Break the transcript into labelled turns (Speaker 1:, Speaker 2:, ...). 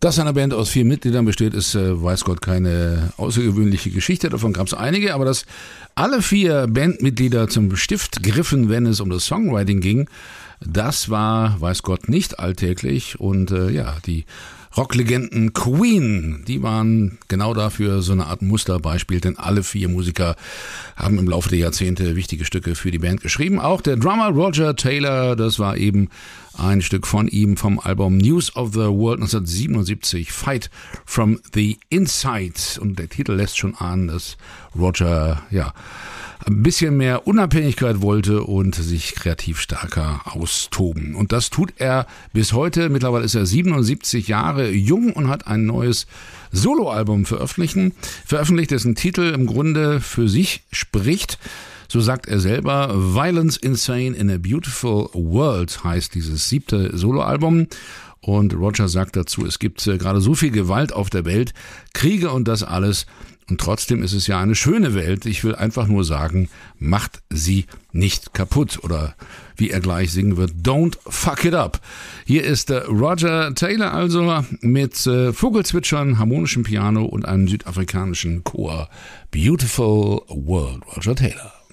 Speaker 1: Dass eine Band aus 4 Mitgliedern besteht, ist, weiß Gott, keine außergewöhnliche Geschichte. Davon gab es einige, aber dass alle 4 Bandmitglieder zum Stift griffen, wenn es um das Songwriting ging, das war, weiß Gott, nicht alltäglich. Und die Rocklegenden Queen, die waren genau dafür so eine Art Musterbeispiel, denn alle 4 Musiker haben im Laufe der Jahrzehnte wichtige Stücke für die Band geschrieben. Auch der Drummer Roger Taylor, das war eben ein Stück von ihm vom Album News of the World 1977, Fight from the Inside. Und der Titel lässt schon ahnen, dass Roger, ein bisschen mehr Unabhängigkeit wollte und sich kreativ stärker austoben. Und das tut er bis heute. Mittlerweile ist er 77 Jahre jung und hat ein neues Soloalbum veröffentlicht, dessen Titel im Grunde für sich spricht. So sagt er selber, Violence Insane in a Beautiful World heißt dieses 7. Soloalbum. Und Roger sagt dazu, es gibt gerade so viel Gewalt auf der Welt, Kriege und das alles. Und trotzdem ist es ja eine schöne Welt. Ich will einfach nur sagen, macht sie nicht kaputt. Oder wie er gleich singen wird, don't fuck it up. Hier ist Roger Taylor also mit Vogelzwitschern, harmonischem Piano und einem südafrikanischen Chor. Beautiful World, Roger Taylor.